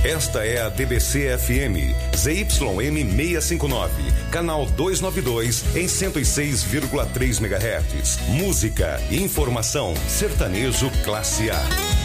Esta é a DBC FM, ZYM 659, canal 292 em 106,3 MHz. Música e informação, sertanejo classe A.